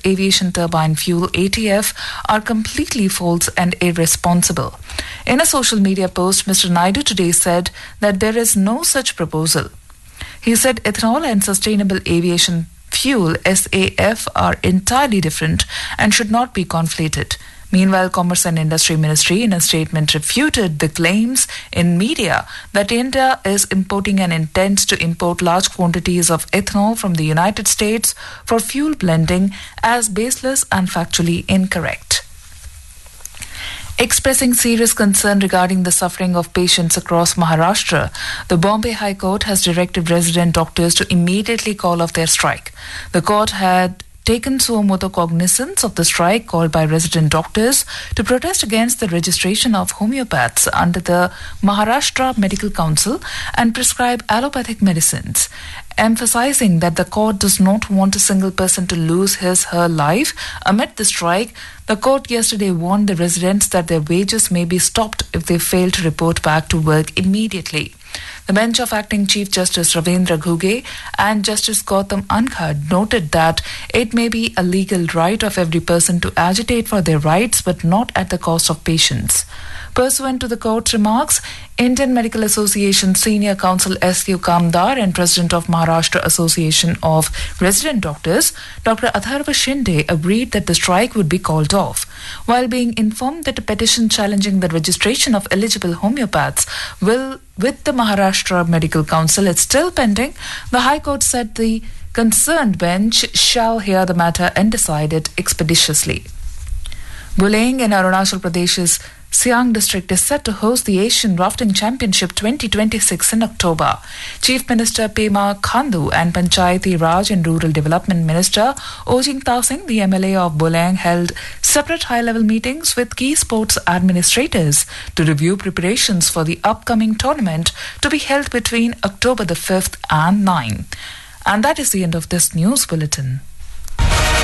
aviation turbine fuel ATF are completely false and irresponsible. In a social media post, Mr. Naidu today said that there is no such proposal. He said ethanol and sustainable aviation fuel SAF are entirely different and should not be conflated. Meanwhile, Commerce and Industry Ministry in a statement refuted the claims in media that India is importing and intends to import large quantities of ethanol from the United States for fuel blending as baseless and factually incorrect. Expressing serious concern regarding the suffering of patients across Maharashtra, the Bombay High Court has directed resident doctors to immediately call off their strike. The court had taken suo motu cognizance of the strike called by resident doctors to protest against the registration of homeopaths under the Maharashtra Medical Council and prescribe allopathic medicines. Emphasizing that the court does not want a single person to lose her life amid the strike, the court yesterday warned the residents that their wages may be stopped if they fail to report back to work immediately. The bench of Acting Chief Justice Ravindra Ghuge and Justice Gautam Ankhad noted that it may be a legal right of every person to agitate for their rights, but not at the cost of patients. Pursuant to the court's remarks, Indian Medical Association Senior Counsel S.U. Kamdar and President of Maharashtra Association of Resident Doctors, Dr. Atharva Shinde, agreed that the strike would be called off. While being informed that a petition challenging the registration of eligible homeopaths with the Maharashtra Medical Council is still pending, the High Court said the concerned bench shall hear the matter and decide it expeditiously. Buleng in Arunachal Pradesh's Siang district is set to host the Asian Rafting Championship 2026 in October. Chief Minister Pema Khandu and Panchayati Raj and Rural Development Minister Ojing Tasing, the MLA of Buleng, held separate high-level meetings with key sports administrators to review preparations for the upcoming tournament to be held between October the 5th and 9th. And that is the end of this news bulletin.